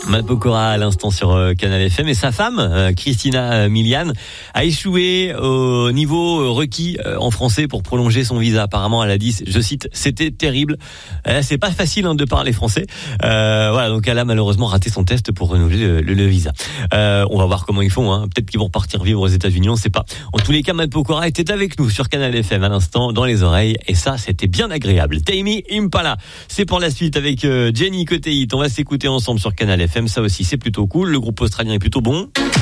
Matt Pokora à l'instant sur Canal FM et sa femme, Christina Milian, a échoué au niveau requis en français pour prolonger son visa. Apparemment, elle a dit, je cite, c'était terrible. C'est pas facile de parler français. Voilà, donc elle a malheureusement raté son test pour renouveler le visa. On va voir comment ils font. Peut-être qu'ils vont partir vivre aux États-Unis, on sait pas. En tous les cas, Matt Pokora était avec nous sur Canal FM à l'instant, dans les oreilles, et ça, c'était bien agréable. Tame Impala, c'est pour la suite avec Jenny Côté Hit. On va s'écouter ensemble sur Canal FM. Ça aussi, c'est plutôt cool. Le groupe australien est plutôt bon.